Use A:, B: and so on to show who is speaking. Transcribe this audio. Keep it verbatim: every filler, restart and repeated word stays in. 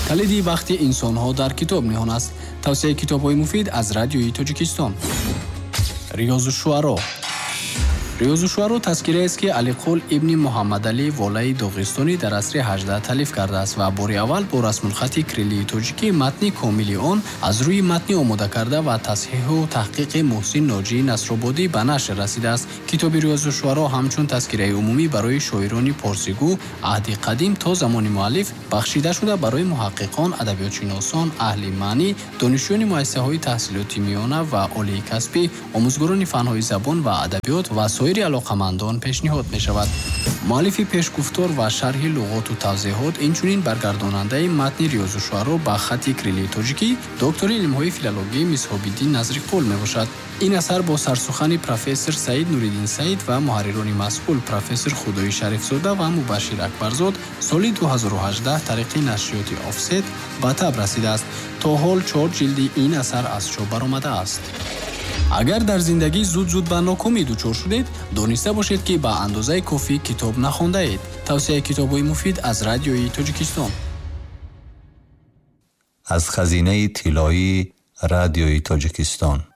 A: کلیدی بخت انسان‌ها در کتاب نهان است. توصیه کتاب‌های مفید از رادیوی تاجیکستان. ریاض الشعرا. ریاض الشعرا تذکره است که علیقل ابن محمد علی والای داغستانی در عصر هجدهم تالیف کرده است و بار اول با رسم الخط کریلی تاجیکی متن کامل آن از روی متن آماده کرده و تصحیح و تحقیق محسن ناجی نصرآبادی به نشر رسیده است. کتاب ریاض الشعرا همچون تذکره عمومی برای شاعران پارسیگو عهد قدیم تا زمان مؤلف بخشیده شده برای محققان، ادبیات شناسان، اهل معنی، دانشجویان مؤسسه‌های تحصیلاتی میانه و عالی کسبی، آموزگاران فن‌های زبان و ادبیات و سایر علاقمندان پیشنهاد می شود. مؤلف پیشگفتار و شرح لغات و توضیحات اینچنین برگرداننده متن ریاض الشعرا به خط کریلی تاجیکی دکتر علم‌های فیلولوژی مصحاب‌الدین نظری‌قول می باشد. این اثر با سرسخن پروفسور سعید نوری‌دین سعید و محرران مسئول پروفسور خدایی شریف‌زاده و مبشر اکبرزاد سال دو هزار و هجده طریق نشریات آفست به تب رسیده است. تا حال چهار جلد این اثر از چاپ برآمده است. اگر در زندگی زود زود به ناکامی دچار شدید، دانسته باشید که به اندازه کافی کتاب نخوانده اید. توصیه کتاب‌های مفید از رادیوی تاجیکستان.
B: از خزینه طلایی رادیوی تاجیکستان.